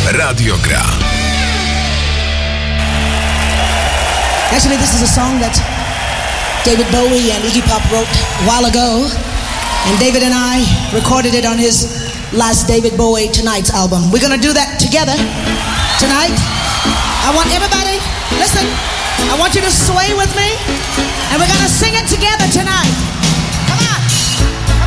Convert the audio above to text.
Radio Gra. Actually, this is a song that David Bowie and Iggy Pop wrote a while ago, and David and I recorded it on his last David Bowie Tonight's album. We're gonna do that together tonight. I want everybody, listen, I want you to sway with me, and we're gonna sing it together tonight.